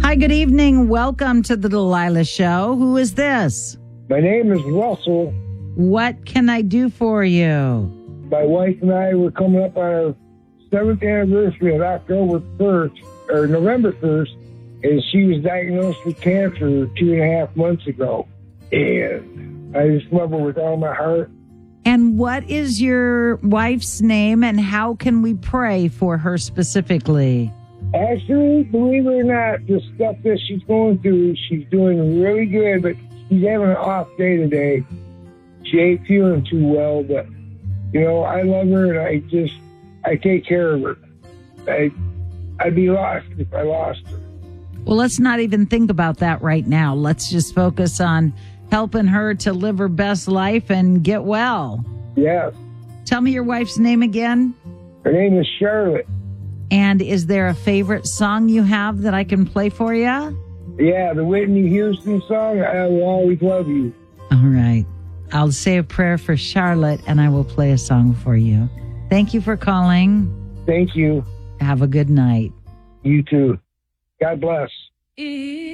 Hi, good evening. Welcome to the Delilah Show. Who is this? My name is Russell. What can I do for you? My wife and I were coming up on our 7th anniversary of October 1st, or November 1st, and she was diagnosed with cancer 2.5 months ago. And I just love her with all my heart. And what is your wife's name, and how can we pray for her specifically? Actually, believe it or not, the stuff that she's going through, she's doing really good, but she's having an off day today. She ain't feeling too well, but, you know, I love her, and I take care of her. I'd be lost if I lost her. Well, let's not even think about that right now. Let's just focus on helping her to live her best life and get well. Yes. Tell me your wife's name again. Her name is Charlotte. And is there a favorite song you have that I can play for you? Yeah, the Whitney Houston song, I Will Always Love You. All right. I'll say a prayer for Charlotte, and I will play a song for you. Thank you for calling. Thank you. Have a good night. You too. God bless.